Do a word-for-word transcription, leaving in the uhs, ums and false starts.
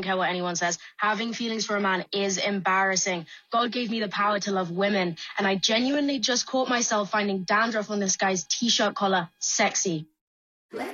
care what anyone says. Having feelings for a man is embarrassing. God gave me the power to love women, and I genuinely just caught myself finding dandruff on this guy's t-shirt collar sexy.